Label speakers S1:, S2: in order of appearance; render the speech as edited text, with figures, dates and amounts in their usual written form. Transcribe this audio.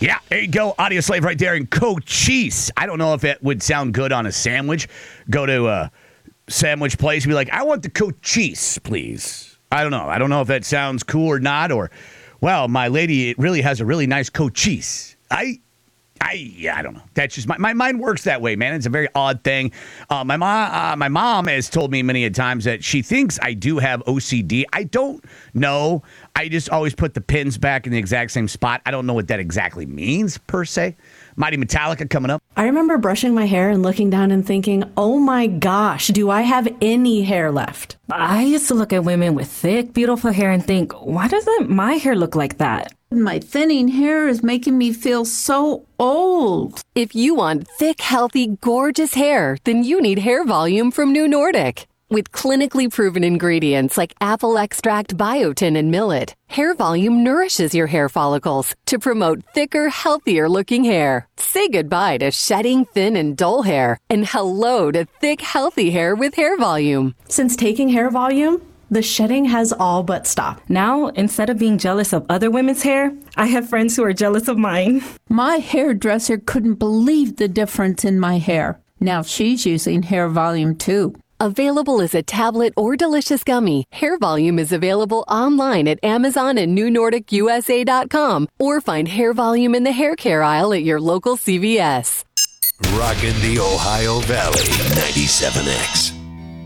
S1: Yeah, there you go. Audio Slave right there. And Cochise. I don't know if it would sound good on a sandwich. Go to a sandwich place and be like, I want the Cochise, please. I don't know. I don't know if that sounds cool or not. Or, well, my lady, it really has a really nice Cochise. I don't know. That's just my mind works that way, man. It's a very odd thing. My mom has told me many a times that she thinks I do have OCD. I don't know. I just always put the pins back in the exact same spot. I don't know what that exactly means per se. Mighty Metallica coming up.
S2: I remember brushing my hair and looking down and thinking, oh my gosh, do I have any hair left?
S3: I used to look at women with thick, beautiful hair and think, why doesn't my hair look like that?
S4: My thinning hair is making me feel so old.
S5: If you want thick, healthy, gorgeous hair, then you need Hair Volume from New Nordic. With clinically proven ingredients like apple extract, biotin, and millet, Hair Volume nourishes your hair follicles to promote thicker, healthier looking hair. Say goodbye to shedding, thin, and dull hair, and hello to thick, healthy hair with Hair Volume.
S2: Since taking Hair Volume, the shedding has all but stopped.
S3: Now, instead of being jealous of other women's hair, I have friends who are jealous of mine.
S4: My hairdresser couldn't believe the difference in my hair. Now she's using Hair Volume too.
S5: Available as a tablet or delicious gummy, Hair Volume is available online at Amazon and NewNordicUSA.com, or find Hair Volume in the hair care aisle at your local CVS.
S6: Rockin' the Ohio Valley, 97X.